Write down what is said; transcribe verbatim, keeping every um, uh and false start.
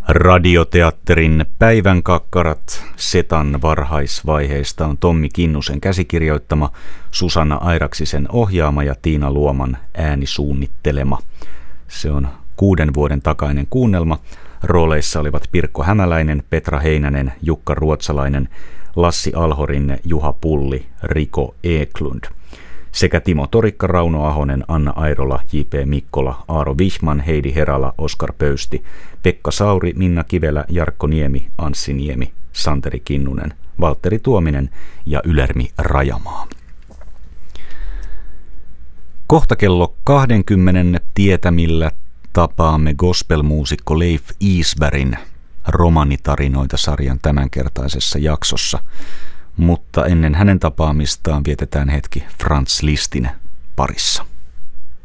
Radioteatterin päivän kakkarat Setan varhaisvaiheista on Tommi Kinnusen käsikirjoittama, Susanna Airaksisen ohjaama ja Tiina Luoman äänisuunnittelema. Se on kuuden vuoden takainen kuunnelma. Rooleissa olivat Pirkko Hämäläinen, Petra Heinänen, Jukka Ruotsalainen, Lassi Alhorinne, Juha Pulli, Riko Eklund sekä Timo Torikka, Rauno Ahonen, Anna Airola, J P Mikkola, Aaro Vihman, Heidi Herala, Oskar Pöysti, Pekka Sauri, Minna Kivelä, Jarkko Niemi, Anssi Niemi, Santeri Kinnunen, Valtteri Tuominen ja Ylermi Rajamaa. Kohta kello kaksikymmentä tietämillä tapaamme gospelmuusikko Leif Isbergin romanitarinoita sarjan tämänkertaisessa jaksossa, mutta ennen hänen tapaamistaan vietetään hetki Franz Listin parissa.